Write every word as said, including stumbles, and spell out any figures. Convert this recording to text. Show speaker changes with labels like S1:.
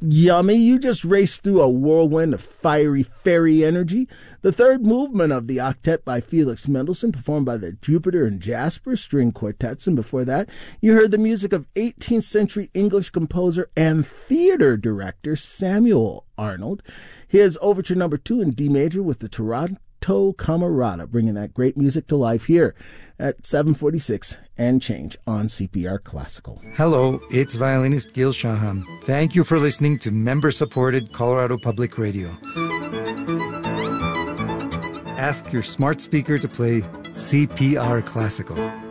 S1: Yummy, you just raced through a whirlwind of fiery fairy energy. The third movement of the octet by Felix Mendelssohn, performed by the Jupiter and Jasper string quartets. And before that, you heard the music of eighteenth century English composer and theater director Samuel Arnold. His overture number two in D major with the Toronto Camerata, bringing that great music to life here at seven forty-six and change on C P R Classical.
S2: Hello, it's violinist Gil Shaham. Thank you for listening to member-supported Colorado Public Radio. Ask your smart speaker to play C P R Classical.